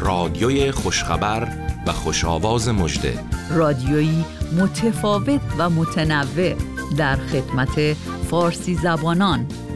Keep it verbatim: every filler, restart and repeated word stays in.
رادیوی خوشخبر و خوشاواز مژده، رادیویی متفاوت و متنوع در خدمت فارسی زبانان.